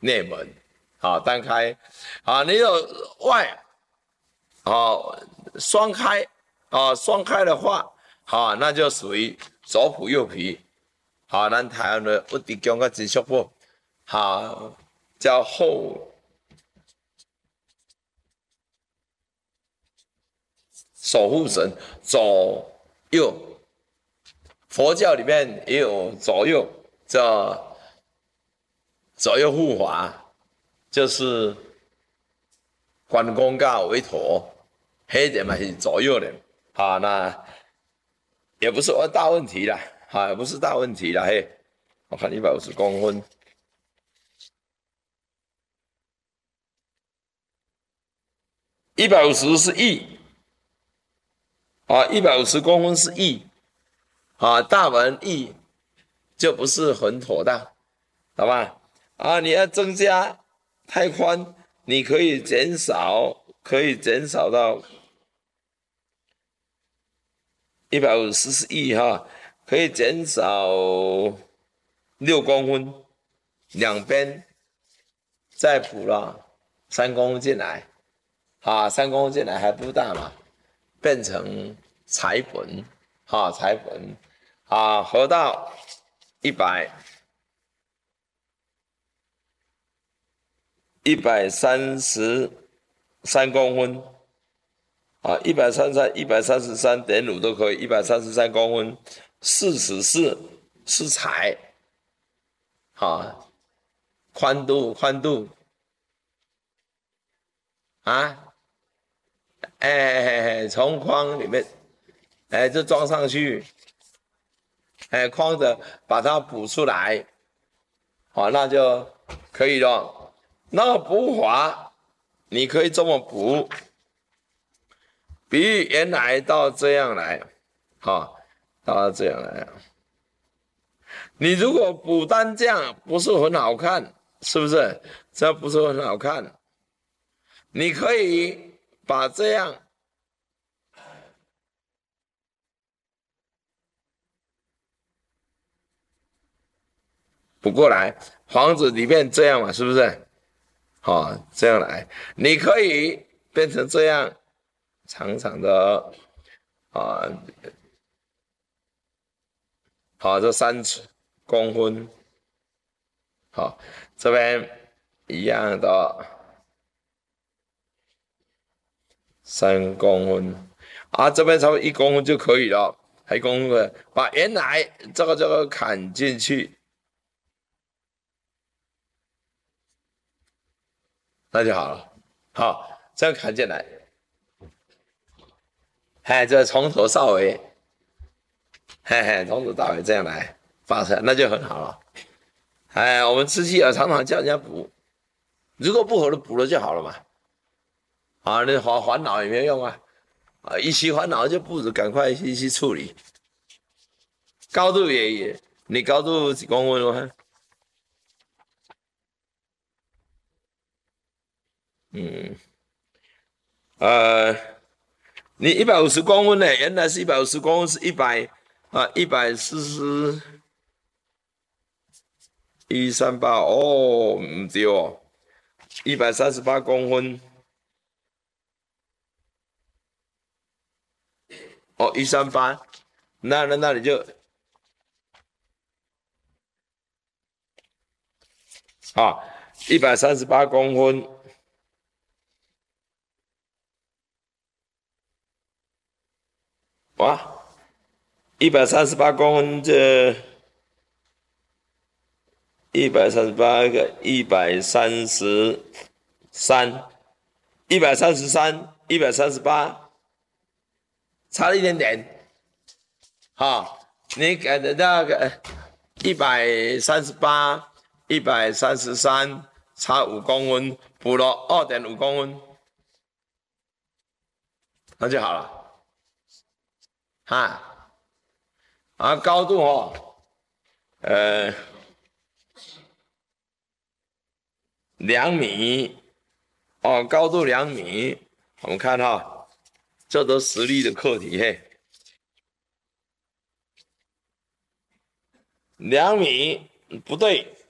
内门，好，单开，啊，你有外，好，双开，啊，双开的话，好，那就属于左仆右仆，好，咱台湾的物质讲个真舒服，好，叫后守护神，左右，佛教里面也有左右，叫左右护法，就是关公甲韦陀，黑点嘛是左右的，好，那也不是大问题啦，啊，也不是大问题啦，嘿，我看150公分，150是亿，啊，150公分是亿，啊，大门亿就不是很妥当，好吧？啊，你要增加太宽，你可以减少，可以减少到150是亿哈，可以减少6公分，两边再补了3公分进来，啊，3公分进来还不大嘛，变成裁本，啊，裁本，啊，合到133公分，啊，133、133.5都可以，133公分，44是裁，啊，宽度啊，从框里面，就装上去，框着把它补出来，好，那就可以了。那补法，你可以这么补，比喻原来到这样来，好，到这样来。你如果补单这样不是很好看，是不是？这不是很好看。你可以把这样补过来，房子里面这样嘛，是不是？好，这样来，你可以变成这样长长的啊，好，这3公分，好，这边一样的3公分，啊，这边差不多1公分就可以了，1公分的，把原来这个砍进去，那就好了。好，这样砍进来，这从头到尾，从头到尾这样来发出来，那就很好了。我们吃鸡也常常叫人家补，如果不合的补了就好了嘛。啊，你烦恼也没用啊。啊，一起烦恼就不如赶快去处理。高度也，你高度几公分吗？嗯，呃，你150公分呢？原来是150公分，是14138哦，唔对哦，138公分哦，138，那你就啊，138公分，哇，138公分这138个133，133，138，差了一点点。好，你给的那个138、133，差5公分，补了2.5公分，那就好了。哈，啊，高度哦，呃，2米，哦，高度2米，我们看哈，这都实力的课题嘿。2米不对，